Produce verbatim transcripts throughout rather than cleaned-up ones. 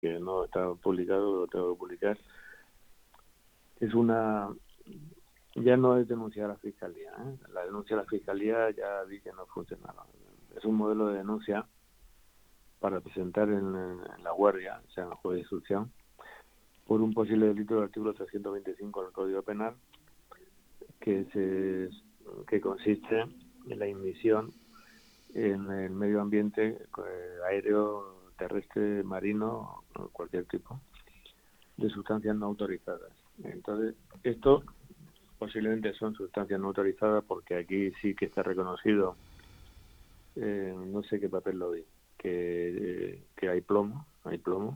que no está publicado, lo tengo que publicar. Es una... Ya no es denunciar a la Fiscalía, ¿eh? La denuncia a la Fiscalía ya vi que no funcionaba. Es un modelo de denuncia para presentar en, en la Guardia, o sea, en el juez de instrucción, por un posible delito del artículo trescientos veinticinco del Código Penal, que se que consiste en la inmisión en el medio ambiente eh, aéreo, terrestre, marino, cualquier tipo de sustancias no autorizadas. Entonces, esto posiblemente son sustancias no autorizadas porque aquí sí que está reconocido, eh, no sé qué papel lo vi, que, eh, que hay plomo, hay plomo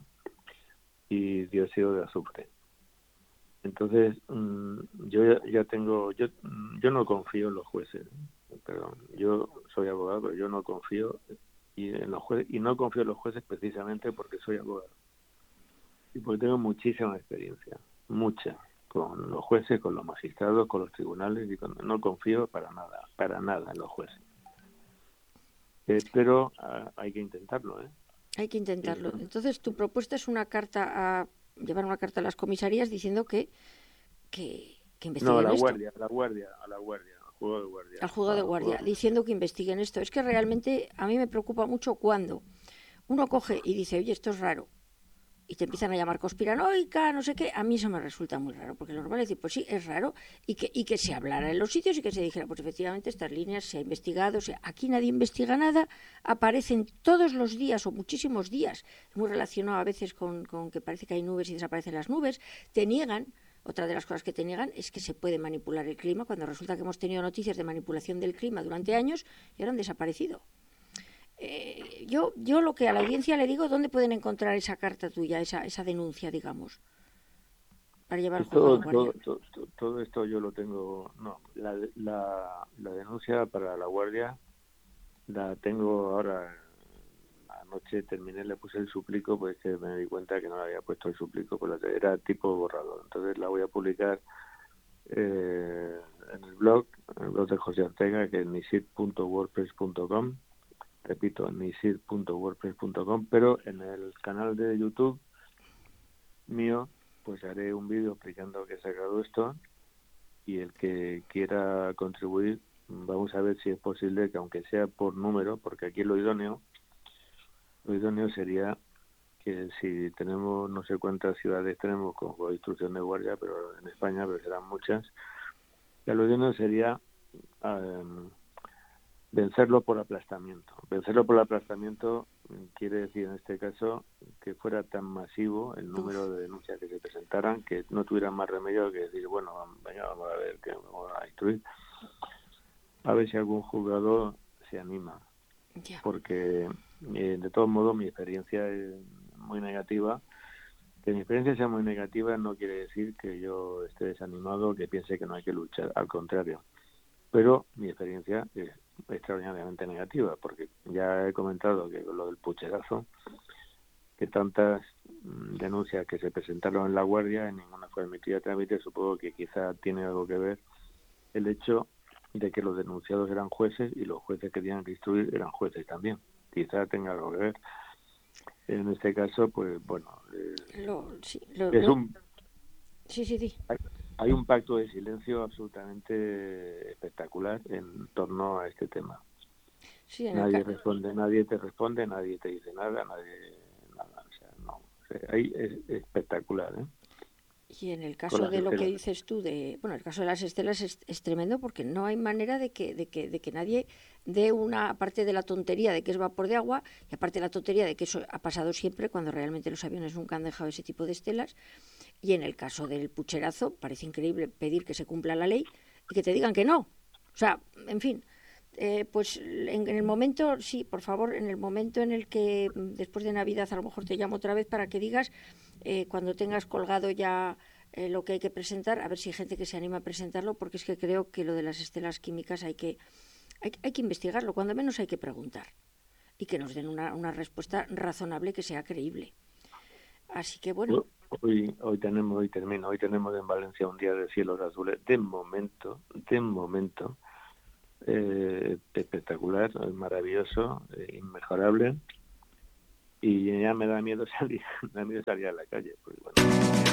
y dióxido de azufre. Entonces, mmm, yo ya, ya tengo, yo yo no confío en los jueces, perdón, yo soy abogado, pero yo no confío y en los jueces, y no confío en los jueces precisamente porque soy abogado y porque tengo muchísima experiencia, mucha, con los jueces, con los magistrados, con los tribunales, y con, no confío para nada, para nada en los jueces. Eh, pero ah, hay que intentarlo, ¿eh? Hay que intentarlo. Y, Entonces, tu propuesta es una carta a llevar una carta a las comisarías diciendo que que, que no, a investiguen la esto, guardia, a la guardia, a la guardia, al juego de guardia, al juzgado de al guardia, juego. diciendo que investiguen esto. Es que realmente a mí me preocupa mucho cuando uno coge y dice, oye, esto es raro, y te empiezan a llamar conspiranoica, no sé qué, a mí eso me resulta muy raro, porque lo normal es decir, pues sí, es raro, y que, y que se hablara en los sitios y que se dijera, pues efectivamente estas líneas se ha investigado, o sea, aquí nadie investiga nada, aparecen todos los días o muchísimos días, muy relacionado a veces con, con que parece que hay nubes y desaparecen las nubes, te niegan. Otra de las cosas que te niegan es que se puede manipular el clima, cuando resulta que hemos tenido noticias de manipulación del clima durante años y ahora han desaparecido. Eh, yo, yo lo que a la audiencia le digo, ¿dónde pueden encontrar esa carta tuya, esa, esa denuncia, digamos, para llevar al juzgado Todo, de todo, guardia? todo, todo esto yo lo tengo, no, la, la, la denuncia para la guardia la tengo ahora, anoche terminé, le puse el suplico, pues que me di cuenta que no le había puesto el suplico, pues era tipo borrador, entonces la voy a publicar eh, en el blog, en el blog de José Ortega, que es nisid punto wordpress punto com, repito, nisid punto wordpress punto com, pero en el canal de YouTube mío, pues haré un vídeo explicando que he sacado esto, y el que quiera contribuir, vamos a ver si es posible que aunque sea por número, porque aquí lo idóneo, lo idóneo sería que si tenemos no sé cuántas ciudades tenemos con instrucción de guardia, pero en España, pero serán muchas, ya lo idóneo sería um, vencerlo por aplastamiento. Vencerlo por aplastamiento quiere decir en este caso que fuera tan masivo el número Uf, de denuncias que se presentaran que no tuvieran más remedio que decir, bueno, venga, vamos a ver, que vamos a instruir, a ver si algún juzgado se anima, ya. porque eh, de todos modos mi experiencia es muy negativa. Que mi experiencia sea muy negativa no quiere decir que yo esté desanimado, que piense que no hay que luchar, al contrario. Pero mi experiencia es extraordinariamente negativa, porque ya he comentado que con lo del pucherazo, que tantas mm, denuncias que se presentaron en la guardia, en ninguna fue admitida a trámite, supongo que quizá tiene algo que ver el hecho de que los denunciados eran jueces y los jueces que tenían que instruir eran jueces también. Quizá tenga algo que ver. En este caso, pues bueno, eh, Lo, sí, lo, es lo, un sí, sí, sí. hay un pacto de silencio absolutamente espectacular en torno a este tema. Sí, en el, Nadie ca- responde, nadie te responde, nadie te dice nada, nadie nada, o sea, no, o sea, ahí es espectacular, ¿eh? y en el Con caso las de lo que estelas. dices tú, de, bueno, el caso de las estelas es, es tremendo porque no hay manera de que, de, que, de que nadie dé una, aparte de la tontería de que es vapor de agua, y aparte de la tontería de que eso ha pasado siempre, cuando realmente los aviones nunca han dejado ese tipo de estelas, y en el caso del pucherazo, parece increíble pedir que se cumpla la ley y que te digan que no. O sea, en fin, eh, pues en, en el momento, sí, por favor, en el momento en el que después de Navidad a lo mejor te llamo otra vez para que digas, eh, cuando tengas colgado ya eh, lo que hay que presentar, a ver si hay gente que se anima a presentarlo, porque es que creo que lo de las estelas químicas hay que, hay, hay que investigarlo, cuando menos hay que preguntar y que nos den una, una respuesta razonable que sea creíble. Así que bueno, Hoy, hoy tenemos, hoy termino, hoy tenemos en Valencia un día de cielos azules, de momento, de momento, eh, espectacular, maravilloso, eh, inmejorable, y ya me da miedo salir, me da miedo salir a la calle. Pues, bueno.